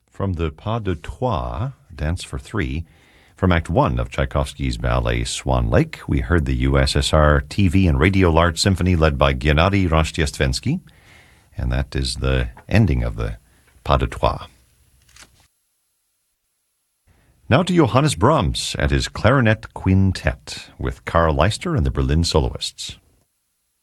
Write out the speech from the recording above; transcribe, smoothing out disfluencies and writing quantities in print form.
From the Pas de Trois, Dance for Three, from Act 1 of Tchaikovsky's ballet Swan Lake, we heard the USSR TV and Radio Large Symphony led by Gennady Rostiestvensky, and that is the ending of the Pas de Trois. Now to Johannes Brahms and his clarinet quintet with Karl Leister and the Berlin Soloists.